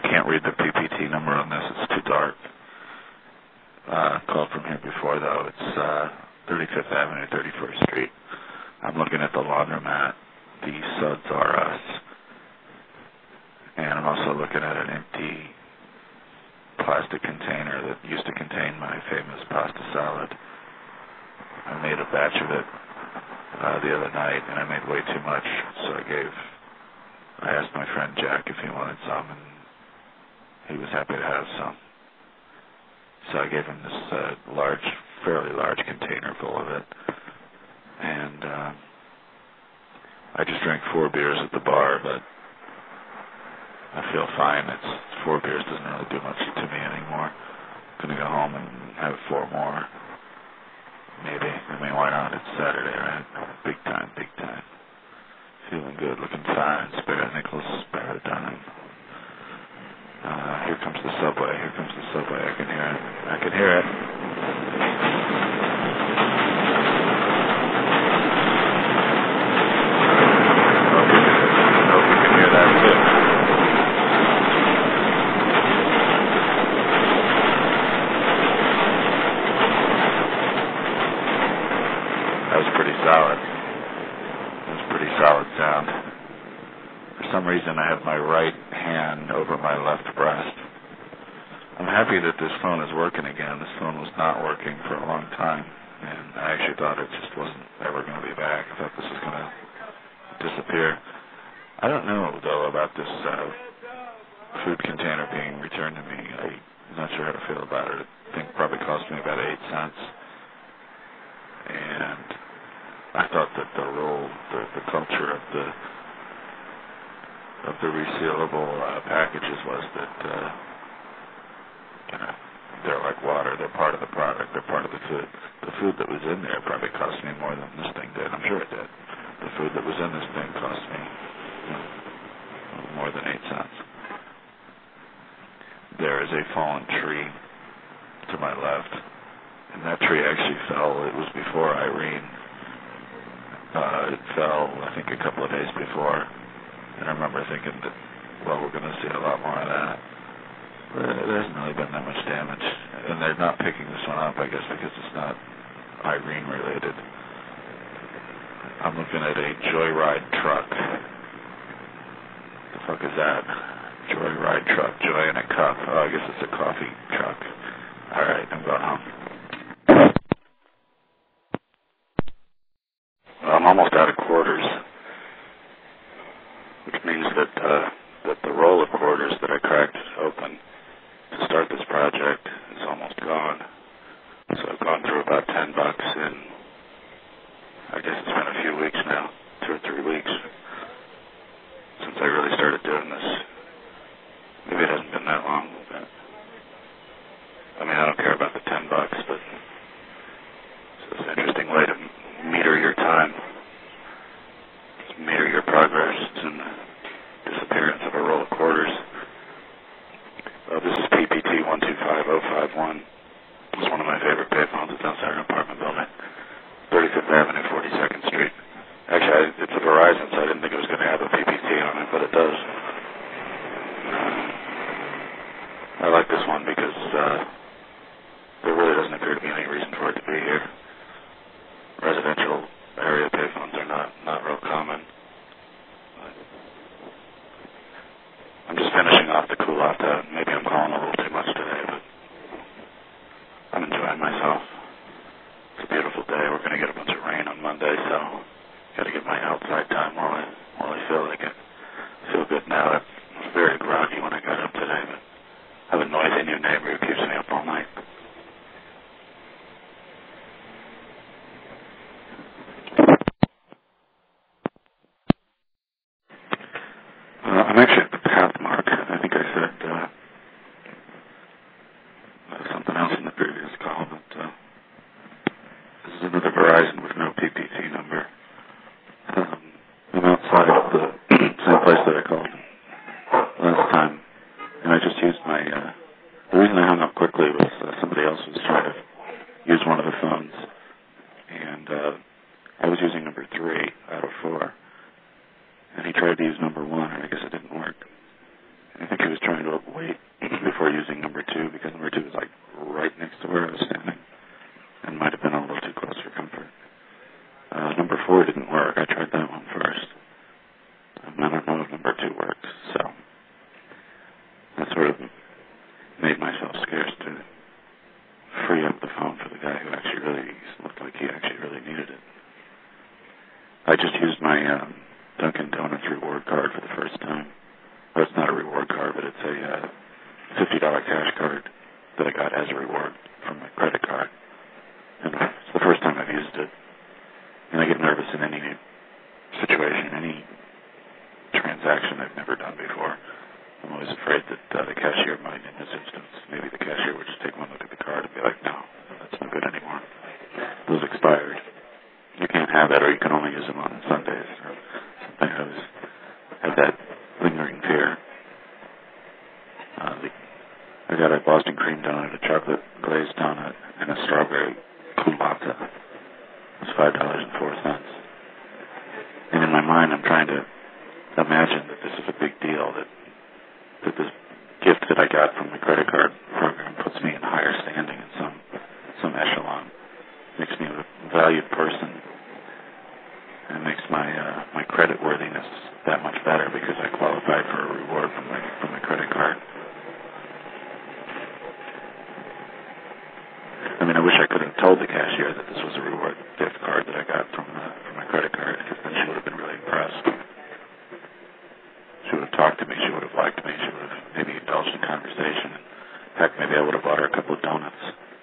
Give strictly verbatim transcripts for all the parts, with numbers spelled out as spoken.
can't read the P P T number on this. It's too dark. Uh, called from here before, though. It's uh, thirty-fifth Avenue, thirty-first Street. I'm looking at the laundromat. The Suds R Us. And I'm also looking at an empty plastic container that used to contain my famous pasta salad. I made a batch of it uh, the other night, and I made way too much, so I gave, I asked my friend Jack if he wanted some, and he was happy to have some. So I gave him this uh, large, fairly large container full of it, and uh, I just drank four beers at the bar, but I feel fine. It's four beers doesn't really do much to me anymore. I'm gonna go home and have four more. Maybe. I mean, why not? It's Saturday, right? Big time, big time. Feeling good, looking fine. Spare a nickel, spare a dime. Uh, here comes the subway. Here comes the subway. I can hear it. I can hear it. I hope you can hear that too. That was pretty solid. That was pretty solid sound. For some reason, I have my right hand over my left breast. I'm happy that this phone is working again. This phone was not working for a long time, and I actually thought it just wasn't ever going to be back. I thought this was going to disappear. I don't know, though, about this uh, food container being returned to me. I'm not sure how to feel about it. I think it probably cost me about eight cents. And I thought that the role, the, the culture of the of the resealable uh, packages was that, uh, you know, they're like water. They're part of the product. They're part of the food. The food that was in there probably cost me more than this thing did. I'm sure it did. The food that was in this thing cost me, you know, more than eight cents. There is a fallen tree to my left, and that tree actually fell. It was before Irene. Uh, it fell, I think, a couple of days before. And I remember thinking that, well, we're going to see a lot more of that. But there hasn't really been that much damage. And they're not picking this one up, I guess, because it's not Irene-related. I'm looking at a Joyride truck. The fuck is that? Joyride truck. Joy in a cup. Oh, I guess it's a coffee truck. All right, I'm going home. Well, I'm almost out of quarters, which means that uh, that the roll of quarters that I cracked open to start this project is almost gone. So I've gone through about ten bucks in, I guess it's been a few weeks now, two or three weeks, since I really started doing this. Maybe it hasn't been that long. But, I mean, I don't care about the ten bucks, but it's an interesting way to meter your time. Just meter your progress in the disappearance of a roll of quarters. Uh, this is P P T one two five zero five one. It's one of my favorite payphones. It's outside an apartment building. thirty-fifth Avenue, forty-second Street. Actually, I, it's a Verizon, so I didn't think it was going to have a P P T on it, but it does. Uh, I like this one because uh, there really doesn't appear to be any reason for it to be here. Residential area payphones are not, not real common. I'm just finishing off the cool off out. Maybe I'm calling a little too much today, but I'm enjoying myself. It's a beautiful day. We're going to get a bunch of rain on Monday, so got to get my outside time while I while I feel like it. I feel good now. I was very groggy when I got up today, but I have a noisy new neighbor who keeps me up all night. Uh, I'm actually at the path mark. I think I said uh, something else in the previous call, but uh, this is another Verizon with no P P T number. Um, I'm outside of the two worked. So I sort of made myself scarce to free up the phone for the guy who actually really looked like he actually really needed it. I just used my um, Dunkin' Donuts reward card for the first time. Well, it's not a reward card, but it's a uh, fifty dollars cash card that I got as a reward from my credit card. And it's the first time I've used it. And I get nervous in any situation, any transaction I've never done before. I'm always afraid that uh, the cashier might, in this instance, maybe the cashier would just take one look at the card and be like, no, that's no good anymore. Those expired. You can't have that, or you can only use them on Sundays or something. I always have that lingering fear. Uh, the, I got a Boston cream donut, a chocolate glazed donut, and a strawberry culotta. It was five dollars and four cents. And in my mind, I'm trying to imagine that this is a big deal, that that this gift that I got from the credit card program puts me in higher standing in some some echelon, makes me a valued person, and makes my uh, my credit worthiness that much better because I qualified for a reward from my from my credit card. I mean, I wish I could have told the cashier that this was a reward gift card that I got from uh, from my credit card, because then she would have been really impressed. She would have talked to me. She would have liked me. She would have maybe indulged in conversation. And heck, maybe I would have bought her a couple of donuts.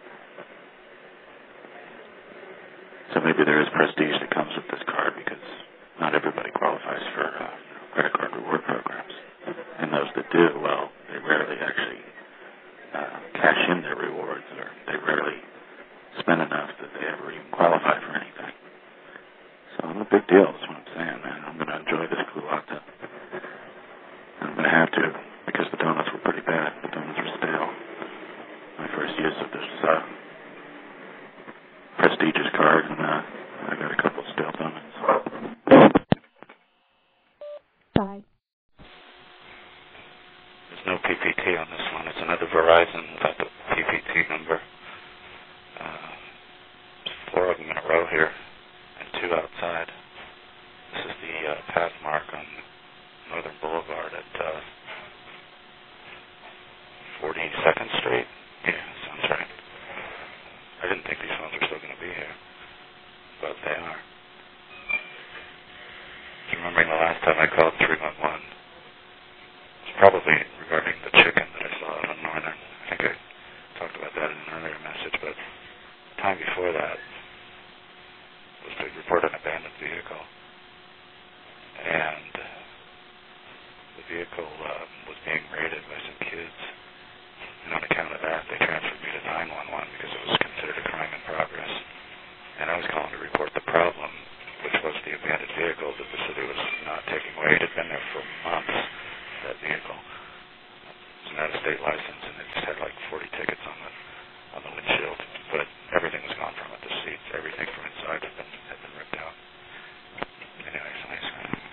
So maybe there is prestige that comes with this card, because not everybody qualifies for uh, credit card reward programs. And those that do, well, they rarely actually uh, cash in their rewards, or they rarely spend enough that they ever even qualify for anything. So I'm a big deal, is what I'm saying, man. I'm going to enjoy this culotta. I'm going to have to, because the donuts were pretty bad. The donuts were stale. My first use of this uh, prestigious card, and uh, I got a couple of stale donuts. Bye. There's no P P T on this one. It's another Verizon without the P P T number. Uh, there's four of them in a row here, and two outside. This is the uh, path mark on Northern Boulevard at uh, forty-second Street. Yeah, sounds right. I didn't think these phones were still going to be here, but they are. Remembering the last time I called three one one, it's probably regarding the chicken that I saw out on Northern. I think I talked about that in an earlier message, but the time before that was to report an abandoned vehicle. And the vehicle uh, was being raided by some kids. And on account of that, they transferred me to nine one one because it was considered a crime in progress. And I was calling to report the problem, which was the abandoned vehicle that the city was not taking away. It had been there for months, that vehicle. It was an out-of-state license, and it just had like forty tickets on the on the windshield. But everything was gone from it. The seats, everything from inside had been, had been ripped out. Anyway, so nice.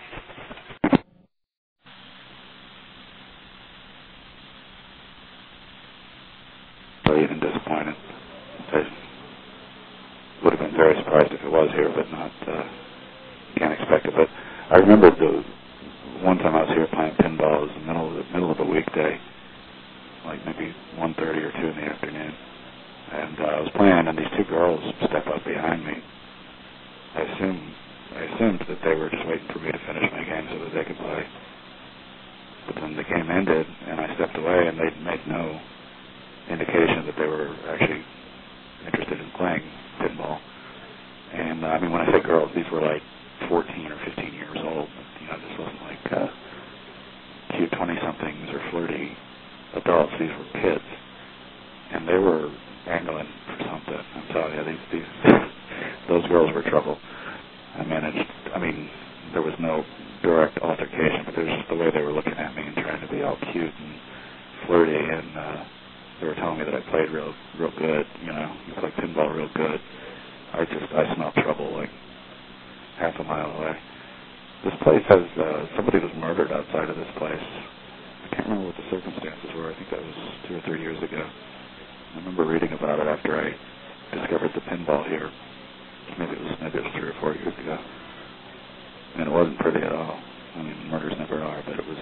Even disappointed. I would have been very surprised if it was here, but not, uh, can't expect it. But I remember the one time I was here playing pinball. It was the middle of the middle of a weekday, like maybe one thirty or two in the afternoon. And uh, I was playing, and these two girls step up behind me. I assumed, I assumed that they were just waiting for me to finish my game so that they could play. But then the game ended, and I stepped away, and they made no indication that they were actually interested in playing pinball. And uh, I mean, when I say girls, these were like fourteen or fifteen years old. You know, this wasn't like uh, cute twenty-somethings or flirty adults. These were kids, and they were angling for something. I'm telling you, these these those girls were trouble. I managed. I mean, there was no direct altercation, but it was just the way they were looking at me and trying to be all cute and flirty, and uh, they were telling me that I played real, real good. You know, I played pinball real good. I just, I smelled trouble like half a mile away. This place has, uh, somebody was murdered outside of this place. I can't remember what the circumstances were. I think that was two or three years ago. I remember reading about it after I discovered the pinball here. Maybe it was, maybe it was three or four years ago. And it wasn't pretty at all. I mean, murders never are, but it was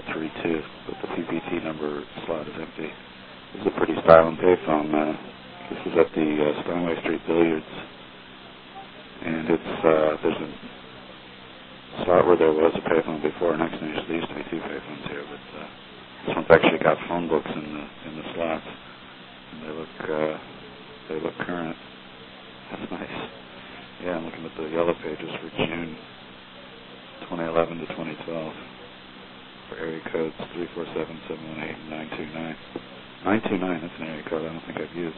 three two, but the P P T number slot is empty. This is a pretty styling payphone. Uh, this is at the uh, Steinway Street Billiards, and it's uh, there's a slot where there was a payphone before. Next to me, there used to be two payphones here, but uh, this one's actually got phone books in the in the slots, and they look uh, they look current. That's nice. Yeah, I'm looking at the yellow pages for June twenty eleven to twenty twelve for area codes three four seven, seven one eight, and nine two nine. nine two nine, that's an area code I don't think I've used.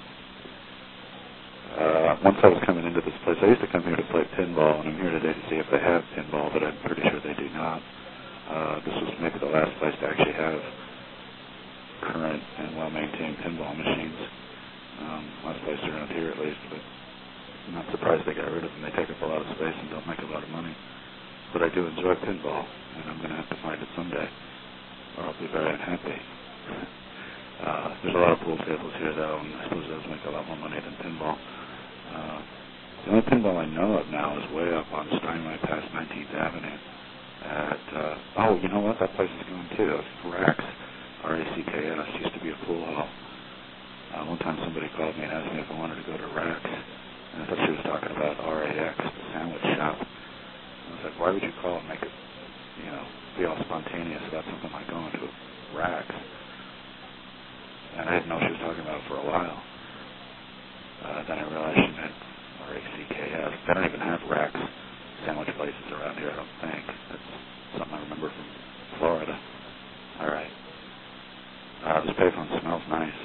Uh, once I was coming into this place, I used to come here to play pinball, and I'm here today to see if they have pinball, but I'm pretty sure they do not. Uh, this was maybe the last place to actually have current and well-maintained pinball machines. Um, last place around here, at least, but I'm not surprised they got rid of them. They take up a lot of space and don't make a lot of money. But I do enjoy pinball, and I'm going to have to find it someday, or I'll be very unhappy. Uh, there's a lot of pool tables here, though, and I suppose those make a lot more money than pinball. Uh, the only pinball I know of now is way up on Steinway past nineteenth Avenue. At, uh, oh, you know what? That place is going too. Rax, R A C K S, used to be a pool hall. Uh, one time somebody called me and asked me if I wanted to go to Rax, and I thought she was talking about R A X, the sandwich shop. I was like, why would you call and make it, you know, be all spontaneous about something like going to Rax? And I didn't know what she was talking about for a while. Uh, then I realized she meant R A C K S. They don't even have Rax sandwich places around here, I don't think. That's something I remember from Florida. All right. Uh, this payphone smells nice.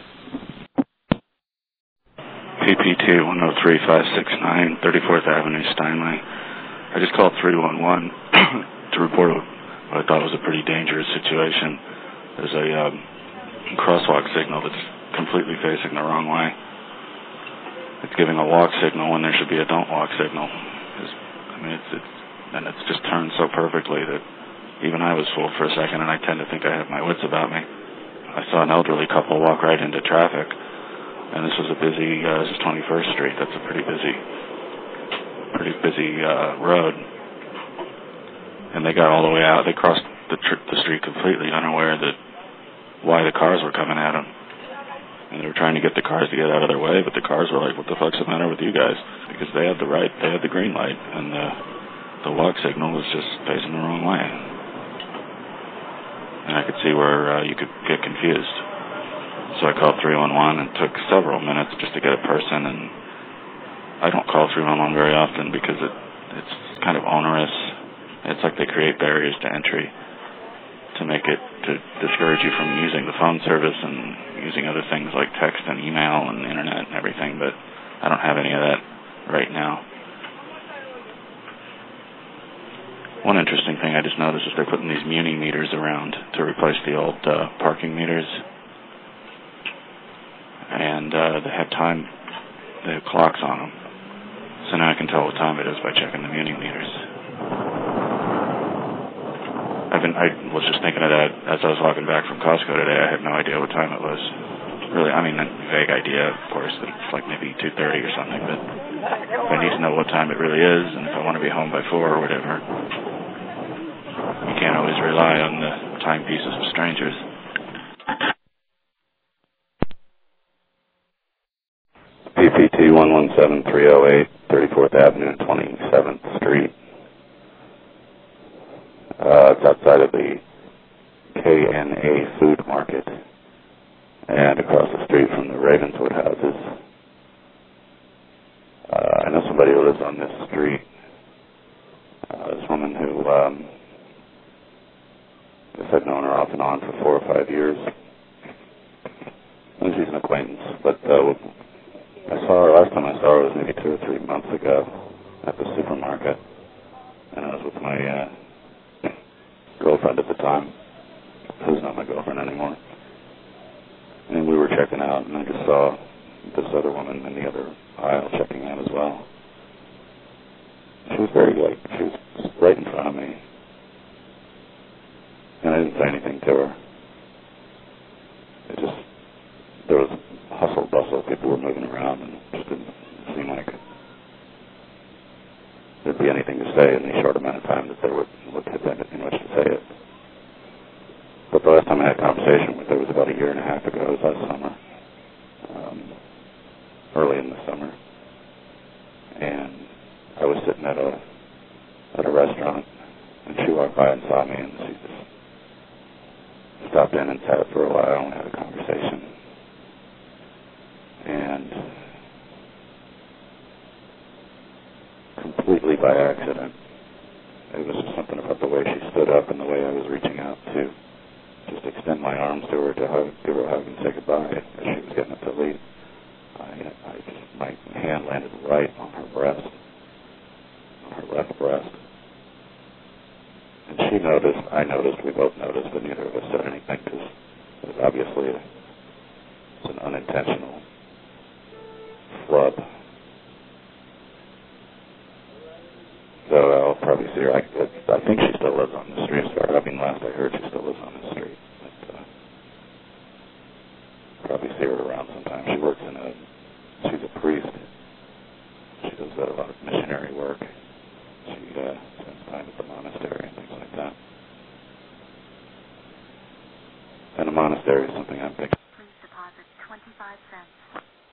P P T one oh three five six nine, thirty-fourth Avenue, Steinway. I just called three one one to report what I thought was a pretty dangerous situation. There's a um, crosswalk signal that's completely facing the wrong way. It's giving a walk signal when there should be a don't walk signal. It's, I mean, it's, it's and it's just turned so perfectly that even I was fooled for a second, and I tend to think I have my wits about me. I saw an elderly couple walk right into traffic, and this was a busy, uh, this is twenty-first Street. That's a pretty busy, pretty busy uh, road. And they got all the way out. They crossed the, tr- the street completely unaware that why the cars were coming at them. And they were trying to get the cars to get out of their way, but the cars were like, what the fuck's the matter with you guys? Because they had the right, they had the green light, and the, the walk signal was just facing the wrong way. And I could see where uh, you could get confused. So I called three one one and took several minutes just to get a person, and I don't call three one one very often because it it's kind of onerous. It's like they create barriers to entry to make it, to discourage you from using the phone service and using other things like text and email and internet and everything, but I don't have any of that right now. One interesting thing I just noticed is they're putting these Muni meters around to replace the old uh, parking meters. And uh, they have time, they have clocks on them. So now I can tell what time it is by checking the Muni meters. I've been, I was just thinking of that as I was walking back from Costco today. I had no idea what time it was. Really, I mean, a vague idea, of course, that it's like maybe two thirty or something, but I need to know what time it really is, and if I want to be home by four or whatever. You can't always rely on the timepieces of strangers. P P T one one seven three oh eight, thirty-fourth Avenue and twenty-seventh Street. Uh, it's outside of the K N A Food Market and across the street from the Ravenswood houses. Uh, I know somebody who lives on this street. Uh, this woman who, um, I guess I've known her off and on for four or five years. And she's an acquaintance, but uh, I saw her, last time I saw her was maybe two or three months ago at the supermarket, and I was with my uh, girlfriend at the time, who's not my girlfriend anymore. And we were checking out, and I just saw this other woman in the other aisle checking out as well. She was very, like, she was right in front of me. And I didn't say anything to her. It just, there was hustle bustle, people were moving around, and it just didn't seem like there'd be anything to say in the short amount of time that there would, would have been in which to say it. But but the last time I had a conversation with her was about a year and a half ago. It was last summer, um, early in the summer, and I was sitting at a at a restaurant, and she walked by and saw me, and she just stopped in and sat for a while and had a conversation. And completely by accident, it was just something about the way she stood up and the way I was reaching out to just extend my arms to her to hug, give her a hug and say goodbye as she was getting up to leave. I, I just, my hand landed right on her breast, on her left breast. And she noticed, I noticed, we both noticed, but neither of us said anything because it was obviously a, it's an unintentional flub. So I'll probably see her. I, I think she still lives on the street. As far, I mean, last I heard, she still lives on the